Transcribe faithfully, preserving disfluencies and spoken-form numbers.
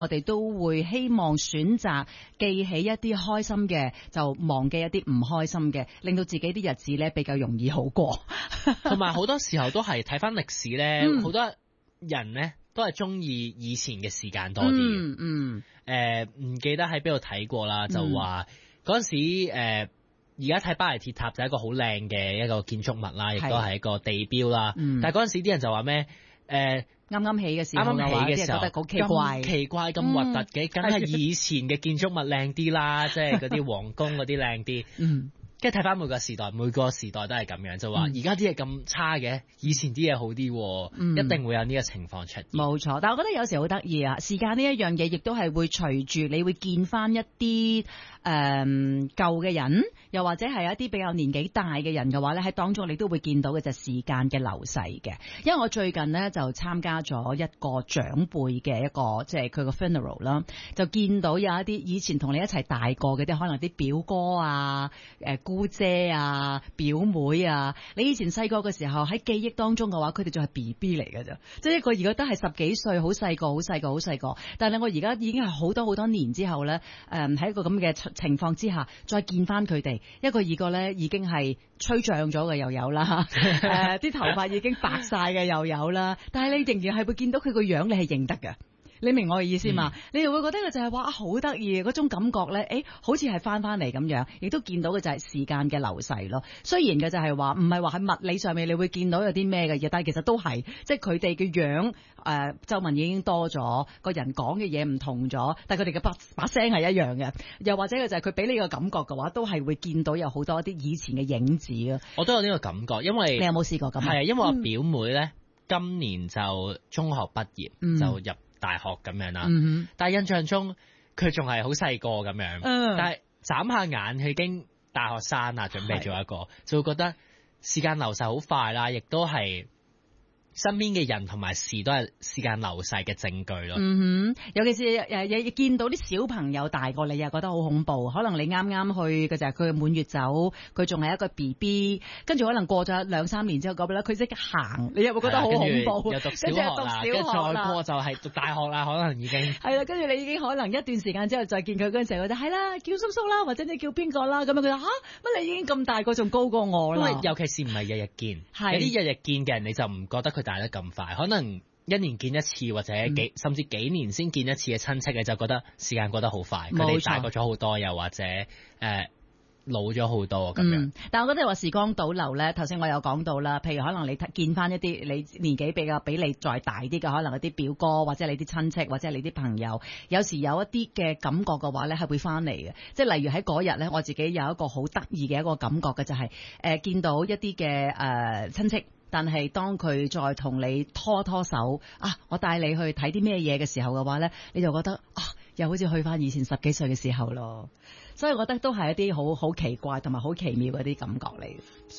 我哋都會希望選擇記起一啲開心嘅，就忘記一啲唔開心嘅，令到自己啲日子咧比較容易好過。 同埋好多時候都係睇翻歷史咧，好、 嗯、 多人咧都係中意以前嘅時間多啲嘅。 嗯，誒、 嗯，唔、呃、記得喺邊度睇過啦，就話嗰陣時誒，而家睇巴黎鐵塔就係一個好靚嘅一個建築物啦，亦都係一個地標啦。 嗯、但係嗰陣時啲人就話咩？誒、呃。 啱啱起嘅時候， 啱啱起嘅時候， 覺得好奇怪， 咁奇怪咁核突嘅，梗係以前嘅建築物靚啲啦，即係嗰啲皇宮嗰啲靚啲。嗯，跟住睇翻每個時代，每個時代都係咁樣，就話而家啲嘢咁差嘅，以前啲嘢好啲，嗯，一定會有呢個情況出現。 冇錯，但係我覺得有時好得意啊，時間呢一樣嘢，亦都係會隨住你會見翻一啲誒舊嘅人，又或者係一啲比較年紀大嘅人嘅話咧，喺當中你都會見到嘅就係時間嘅流逝嘅。因為我最近呢，就參加咗一個長輩嘅一個即係佢個 funeral 啦，就見到有一啲以前同你一齊大個嘅啲，可能啲表哥啊、誒姑姐啊、表妹啊，你以前細個嘅時候喺記憶當中嘅話，佢哋仲係 B B 嚟嘅啫，即係一個而家都係十幾歲，好細個、好細個、好細個。但係我而家已經係好多好多年之後咧，誒喺一個咁嘅情況之下，再見翻佢哋，一個二個咧已經係吹脹咗嘅又有啦，誒、呃、啲頭髮已經白晒嘅又有啦，但係你仍然係會見到佢個樣，你係認得嘅。你明我嘅意思嘛？嗯、你又會覺得佢就係話好得意嗰種感覺咧，誒、欸，好似係翻翻嚟咁樣，亦都見到嘅就係時間嘅流逝咯。雖然嘅就係話唔係話喺物理上面你會見到有啲咩嘅嘢，但係其實都係，即係佢哋嘅樣誒，皺紋已經多咗，個人講嘅嘢唔同咗，但係佢哋嘅把把聲係一樣嘅。又或者嘅就係佢俾你個感覺嘅話，都係會見到有好多啲以前嘅影子咯。 我都有呢個感覺，因為你有冇試過咁？ 係啊，因為我表妹咧、嗯、今年就中學畢業、嗯、就入大學咁樣啦，嗯、但係印象中佢仲係好細個咁樣，嗯、但係眨下眼佢已經大學生啦，準備做一個，就會覺得時間流逝好快啦，亦都係身邊嘅人同埋事都係時間流逝嘅證據咯。嗯哼，尤其是誒誒見到啲小朋友大過你，又覺得好恐怖。可能你啱啱去嘅就係佢滿月酒，佢仲係一個 B B， 跟住可能過咗兩三年之後嗰邊咧，佢識行，你又會覺得好恐怖。 又讀小學啦，跟住再過就係讀大學啦，可能已經係啦。跟住你已經可能一段時間之後再見佢嗰陣時候，就係啦，叫叔叔啦，或者你叫邊個啦咁樣。佢話吓乜你已經咁大個，仲高過我啦。 因為尤其是唔係日日見，有啲日日見嘅人你就唔覺得佢大得咁快，可能一年見一次或者幾、嗯、甚至幾年先見一次嘅親戚，你就覺得時間過得好快，佢哋大個咗好多，又或者誒、呃、老咗好多咁樣、嗯。 但係我覺得話時光倒流咧，頭先我有講到啦，譬如可能你見翻一啲你年紀比較比你再大啲嘅，可能一啲表哥或者你啲親戚或者你啲朋友，有時有一啲嘅感覺嘅話咧，係會翻嚟嘅。即係例如喺嗰日咧，我自己有一個好得意嘅一個感覺嘅就係、是、誒、呃、見到一啲嘅誒親戚。但係當佢再同你拖拖手啊，我帶你去睇啲咩嘢嘅時候嘅話咧，你就覺得啊，又好似去翻以前十幾歲嘅時候咯。所以我覺得都係一啲好好奇怪同埋好奇妙嗰啲感覺嚟。